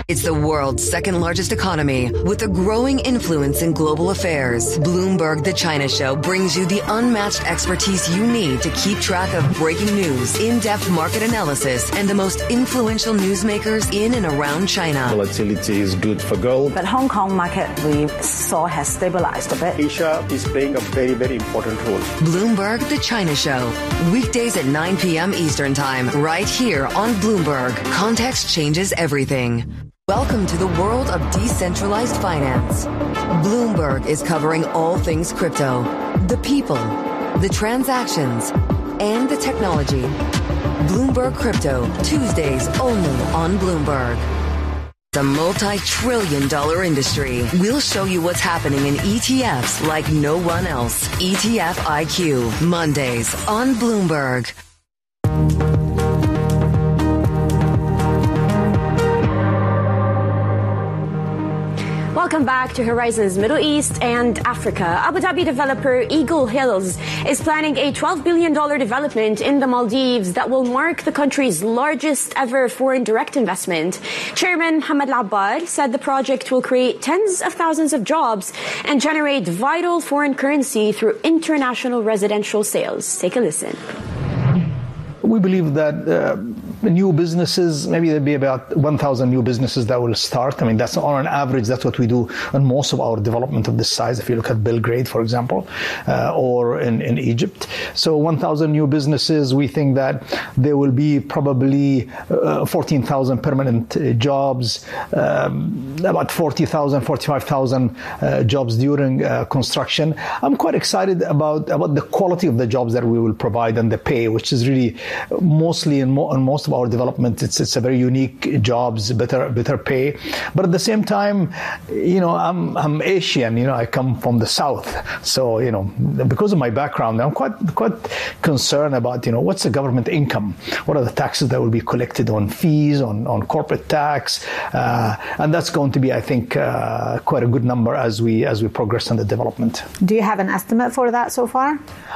It's the world's second largest economy with a growing influence in global affairs. Bloomberg The China Show brings you the unmatched expertise you need to keep track of breaking news, in-depth market analysis, and the most influential newsmakers in and around China. Volatility is good for gold. But Hong Kong market we saw has stabilized a bit. Asia is playing a very, very important role. Bloomberg The China Show. Weekdays at 9 p.m. Eastern Time, right here on Bloomberg. Context changes everything. Welcome to the world of decentralized finance. Bloomberg is covering all things crypto, the people, the transactions, and the technology. Bloomberg Crypto, Tuesdays only on Bloomberg. The multi-trillion-dollar industry. We'll show you what's happening in ETFs like no one else. ETF IQ, Mondays on Bloomberg. Welcome back to Horizons Middle East and Africa. Abu Dhabi developer Eagle Hills is planning a $12 billion development in the Maldives that will mark the country's largest ever foreign direct investment. Chairman Hamad Al-Abbad said the project will create tens of thousands of jobs and generate vital foreign currency through international residential sales. Take a listen. We believe that new businesses, maybe there'll be about 1,000 new businesses that will start. I mean, that's on an average, that's what we do on most of our development of this size. If you look at Belgrade, for example, or in Egypt. So 1,000 new businesses, we think that there will be probably 14,000 permanent jobs, about 40,000, 45,000 jobs during construction. I'm quite excited about the quality of the jobs that we will provide and the pay, which is really mostly in most of our development, it's a very unique jobs, better pay. But at the same time, I'm Asian, I come from the South. So, because of my background, I'm quite concerned about, what's the government income? What are the taxes that will be collected on fees, on corporate tax? And that's going to be, I think, quite a good number as we progress in the development. Do you have an estimate for that so far?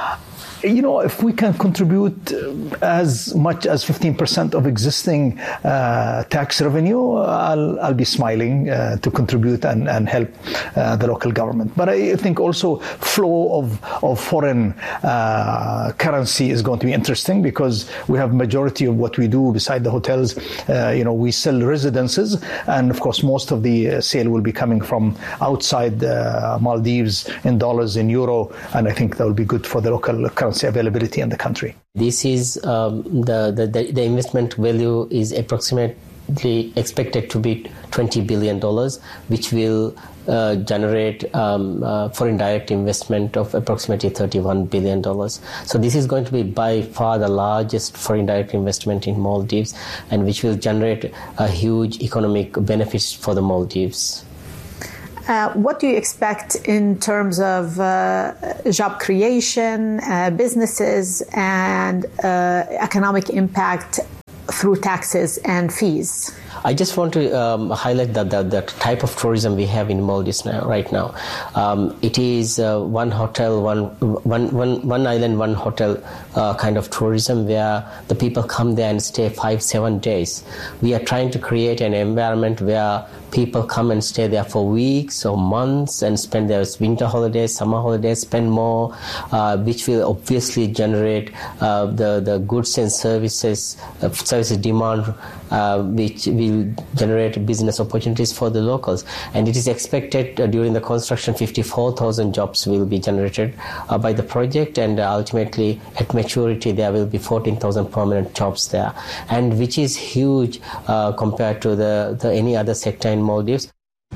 If we can contribute as much as 15% of existing tax revenue, I'll be smiling to contribute and help the local government. But I think also flow of foreign currency is going to be interesting because we have majority of what we do beside the hotels. We sell residences, and of course most of the sale will be coming from outside Maldives in dollars, in euro, and I think that will be good for the local currency availability in the country. This is the investment value is approximately expected to be $20 billion, which will generate foreign direct investment of approximately $31 billion. So this is going to be by far the largest foreign direct investment in Maldives, and which will generate a huge economic benefits for the Maldives. What do you expect in terms of job creation, businesses, and economic impact through taxes and fees? I just want to highlight that the type of tourism we have in Maldives right now. It is one hotel, one island, one hotel kind of tourism where the people come there and stay 5-7 days. We are trying to create an environment where people come and stay there for weeks or months and spend their winter holidays, summer holidays, spend more, which will obviously generate the goods and services demand, which will generate business opportunities for the locals. And it is expected during the construction 54,000 jobs will be generated by the project, and ultimately at maturity there will be 14,000 permanent jobs there, and which is huge compared to the any other sector in Maldives.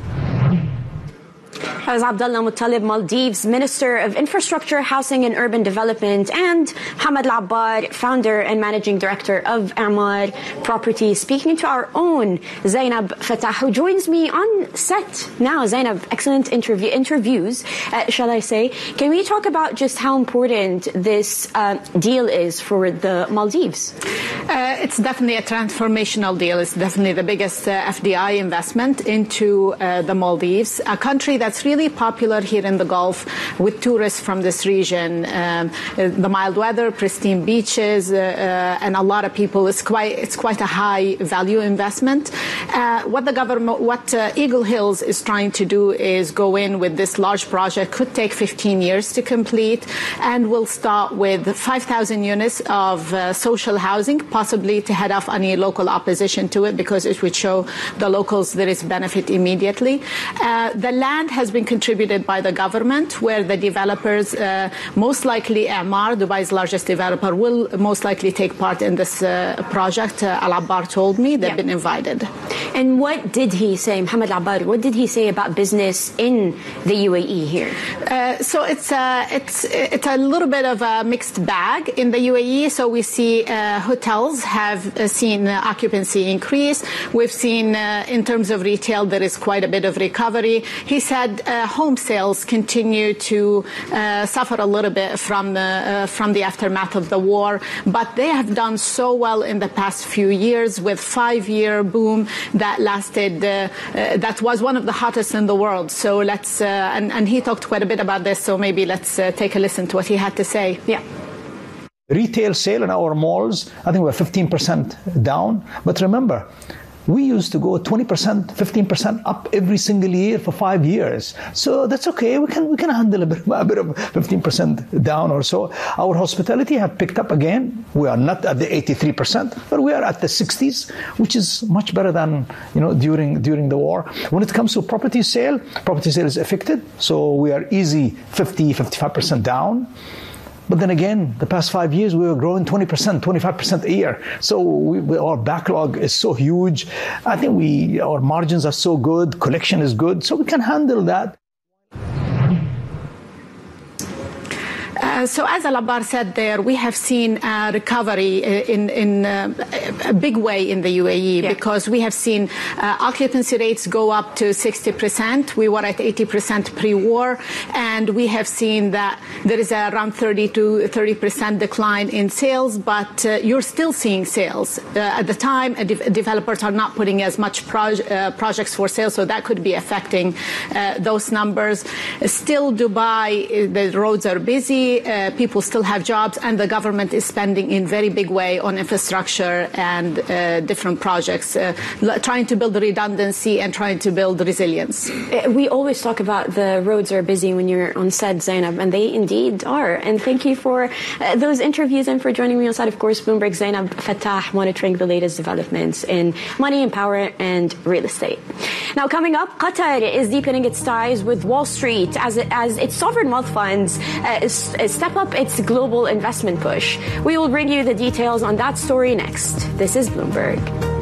That was Abdullah Muttalib, Maldives Minister of Infrastructure, Housing and Urban Development, and Hamad Al-Abbad, Founder and Managing Director of Emaar Properties, speaking to our own Zainab Fatah, who joins me on set now. Zainab, excellent interviews, shall I say. Can we talk about just how important this deal is for the Maldives? It's definitely a transformational deal. It's definitely the biggest FDI investment into the Maldives, a country that's really really popular here in the Gulf with tourists from this region. The mild weather, pristine beaches, and a lot of people. It's quite a high value investment. What Eagle Hills is trying to do is go in with this large project. Could take 15 years to complete, and we'll start with 5,000 units of social housing, possibly to head off any local opposition to it, because it would show the locals there is benefit immediately. The land has been contributed by the government, where the developers, most likely Emaar, Dubai's largest developer, will most likely take part in this project. Al-Abbar told me they've been invited. And what did he say, Mohammed Al-Abbar, what did he say about business in the UAE here? So it's a little bit of a mixed bag in the UAE. So we see hotels have seen occupancy increase. We've seen in terms of retail there is quite a bit of recovery. He said home sales continue to suffer a little bit from the aftermath of the war, but they have done so well in the past few years with 5-year boom that lasted. That was one of the hottest in the world. So let's and he talked quite a bit about this. So maybe let's take a listen to what he had to say. Yeah. Retail sale in our malls, I think we're 15% down. But remember, we used to go 20%, 15% up every single year for 5 years. So that's okay. We can handle a bit of 15% down or so. Our hospitality have picked up again. We are not at the 83%, but we are at the 60s, which is much better than during the war. When it comes to property sale is affected. So we are easy 50, 55% down. But then again, the past 5 years, we were growing 20%, 25% a year. So our backlog is so huge. I think our margins are so good, collection is good, so we can handle that. So as Al-Abbar said there, we have seen a recovery in a big way in the UAE, because we have seen occupancy rates go up to 60%. We were at 80% pre-war, and we have seen that there is around 30% decline in sales, but you're still seeing sales. At the time, developers are not putting as much projects for sale, so that could be affecting those numbers. Still, Dubai, the roads are busy. People still have jobs, and the government is spending in very big way on infrastructure and different projects, trying to build redundancy and trying to build resilience. We always talk about the roads are busy when you're on set, Zainab, and they indeed are. And thank you for those interviews and for joining me on set. Of course, Bloomberg Zainab Fattah, monitoring the latest developments in money and power and real estate. Now, coming up, Qatar is deepening its ties with Wall Street as its sovereign wealth funds step up its global investment push. We will bring you the details on that story next. This is Bloomberg.